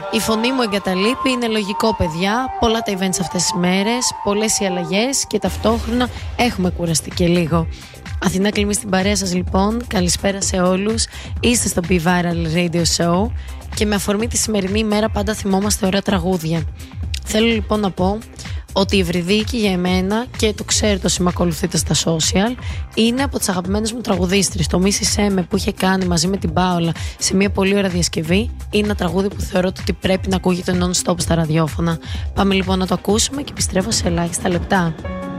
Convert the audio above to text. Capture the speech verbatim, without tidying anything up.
Η φωνή μου εγκαταλείπει, είναι λογικό παιδιά. Πολλά τα events αυτές τις μέρες, πολλές οι αλλαγές και ταυτόχρονα έχουμε κουραστεί και λίγο. Αθηνά Κλιμή στην παρέα σας λοιπόν. Καλησπέρα σε όλους. Είστε στο Be Viral Radio Show και με αφορμή τη σημερινή ημέρα πάντα θυμόμαστε ωραία τραγούδια. Θέλω λοιπόν να πω ότι η Ευρυδίκη για εμένα, και το ξέρετε όσοι με ακολουθείτε στα social, είναι από τις αγαπημένες μου τραγουδίστρες. Το Μίσησέ με που είχε κάνει μαζί με την Πάολα σε μια πολύ ωραία διασκευή είναι ένα τραγούδι που θεωρώ ότι πρέπει να ακούγεται non-stop στα ραδιόφωνα. Πάμε λοιπόν να το ακούσουμε και επιστρέφω σε ελάχιστα λεπτά.